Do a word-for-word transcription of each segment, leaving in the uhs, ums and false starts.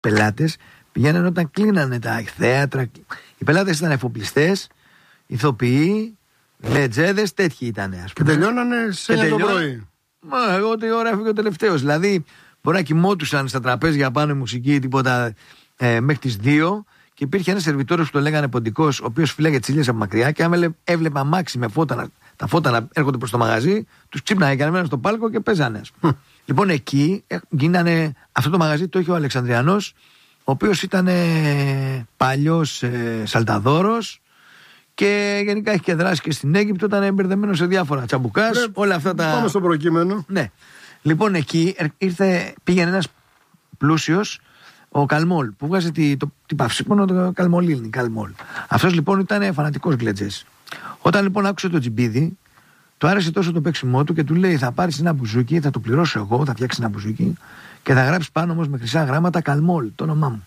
πελάτες πηγαίνανε όταν κλείνανε τα θέατρα. Οι πελάτες ήταν εφοπλιστές, ηθοποιοί, λετζέδες, τέτοιοι ήταν. Και τελειώνανε σε εννιά το πρωί. Μα εγώ τι ώρα έφυγε ο τελευταίος. Δηλαδή, μπορεί να κοιμώτουσαν στα τραπέζια πάνω μουσική τίποτα ε, μέχρι τις δύο. Και υπήρχε ένας σερβιτόρος που το λέγανε Ποντικός, ο οποίος φύλαγε τις ήλιες από μακριά. Και αν έβλεπε αμάξι με φώτα, τα φώτα να έρχονται προς το μαγαζί, τους ξύπναγε και ανέβαιναν στο πάλκο και παίζανε. Λοιπόν, εκεί γίνανε. Αυτό το μαγαζί το είχε ο Αλεξανδριανός, ο οποίος ήταν ε, παλιός ε, σαλταδόρος και γενικά έχει και δράσει και στην Αίγυπτο. Ήταν μπερδεμένος σε διάφορα τσαμπουκάς. Ρε, όλα αυτά τα. Πάμε στο προκείμενο. Ναι. Λοιπόν, εκεί ήρθε, πήγαινε ένας πλούσιος, ο Καλμόλ, που βγάζει τη, το, την παυσίπονο, το Καλμολίνη. Καλμόλ. Αυτός λοιπόν ήταν φανατικός γκλετζές. Όταν λοιπόν άκουσε το Τζιμπίδι, του άρεσε τόσο το παίξιμό του και του λέει: θα πάρεις ένα μπουζούκι, θα το πληρώσω εγώ, θα φτιάξει ένα μπουζούκι και θα γράψει πάνω όμως με χρυσά γράμματα Καλμόλ, το όνομά μου.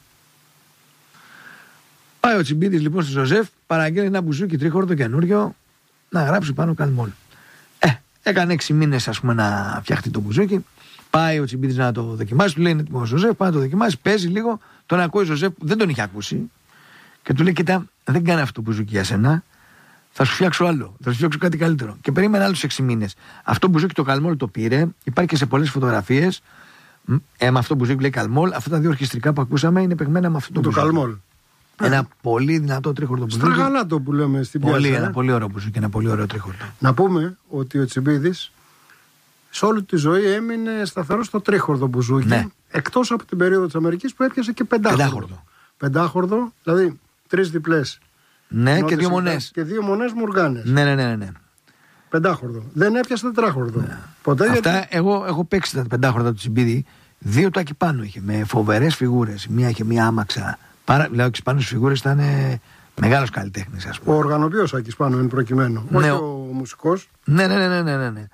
Πάει ο Τσιμπίδης λοιπόν στη Ζωζεφ, παραγγέλνει ένα μπουζούκι τρίχορδο καινούριο να γράψει πάνω Καλμόλ. Ε, έκανε έξι μήνες ας πούμε να φτιάχτει το μπουζούκι. Πάει ο Τσιμπίδης να το δοκιμάσει, του λέει: είναι έτοιμο ο Ζωζεφ, πάει να το δοκιμάσει, παίζει λίγο, τον ακούει ο Ζωζεφ, δεν τον είχε ακούσει και του λέει: κοίτα, δεν κάνει αυτό το μπουζούκι για σένα. Θα σου φτιάξω άλλο, θα σου φτιάξω κάτι καλύτερο. Και περίμενε άλλους έξι μήνες. Αυτό μπουζούκι το Καλμόλ το πήρε, υπάρχει και σε πολλές φωτογραφίες. Ε, με αυτό μπουζούκι λέει Καλμόλ. Αυτά τα δύο ορχιστρικά που ακούσαμε είναι παιγμένα με αυτό το, το μπουζούκι. Καλμόλ. Ένα ε. πολύ δυνατό τρίχορδο μπουζούκι. Στραγαλάτο που λέμε στην πιάτσα. Πολύ, ε. Ένα πολύ ωραίο μπουζούκι, ένα πολύ ωραίο τρίχορδο. Να πούμε ότι ο Τσιμπίδης σε όλη τη ζωή έμεινε σταθερό στο τρίχορδο μπουζούκι. Ναι. Εκτός από την περίοδο της Αμερικής που έπιασε και πεντάχορδο. Πεντάχορδο, πεντάχορδο δηλαδή τρεις διπλές. Ναι, και δύο μονές. Και δύο μονές μουργάνες. Ναι, ναι, ναι, ναι. Πεντάχορδο. Δεν έπιασε τετράχορδο. Ναι. Ποτέ. Αυτά γιατί... εγώ έχω παίξει τα πεντάχορδα του Τσιμπίδη. Δύο το εκεί πάνω είχε. Με φοβερές φιγούρες. Μία είχε μία άμαξα. Πάρα, λέω και πάνω στις φιγούρες ήταν ε, μεγάλος καλλιτέχνης, ας πούμε. Ο οργανοποιός Άκης πάνω είναι προκειμένου. Ναι, όχι ο, ο μουσικός. Ναι, ναι, ναι, ναι, ναι, ναι.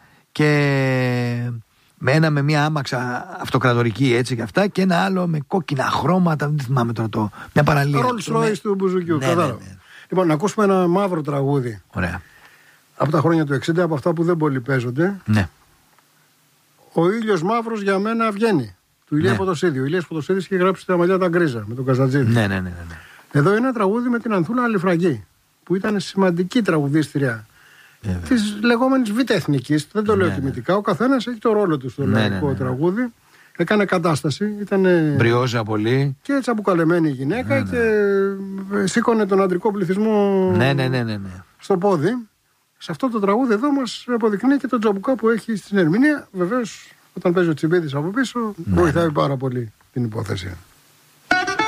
Και με ένα με μία άμαξα αυτοκρατορική έτσι και αυτά. Και ένα άλλο με κόκκινα χρώματα. Δεν θυμάμαι τώρα το. Μια παραλία. Rolls Royce του μπουζουκιού. Ναι, ναι, ναι, ναι. Λοιπόν, να ακούσουμε ένα μαύρο τραγούδι. Ωραία. Από τα χρόνια του εξήντα, από αυτά που δεν πολύ παίζονται. Ναι. Ο ήλιος μαύρος για μένα βγαίνει. Του Ηλία ναι. Ποτοσίδη. Ο Ηλίας Ποτοσίδης είχε γράψει τα μαλλιά τα γκρίζα με τον Καζατζίδη. Ναι, ναι, ναι, ναι. Εδώ είναι ένα τραγούδι με την Ανθούλα Αλιφραγή, που ήταν σημαντική τραγουδίστρια yeah, της λεγόμενης β' εθνικής. Δεν το λέω ναι, τιμητικά. Ναι. Ο καθένας έχει το ρόλο του στο ναι, λαϊκό ναι, ναι, τραγούδι. Έκανε κατάσταση. Ήταν μπριόζα πολύ. Και έτσι αποκαλεμένη η γυναίκα ναι, ναι. και σήκωνε τον αντρικό πληθυσμό ναι, ναι, ναι, ναι, ναι. στο πόδι. Σε αυτό το τραγούδι εδώ μας αποδεικνύει και τον τζαμπουκά που έχει στην ερμηνεία. Βεβαίως, όταν παίζει ο Τσιμπίδης από πίσω, ναι, βοηθάει ναι. πάρα πολύ την υπόθεση.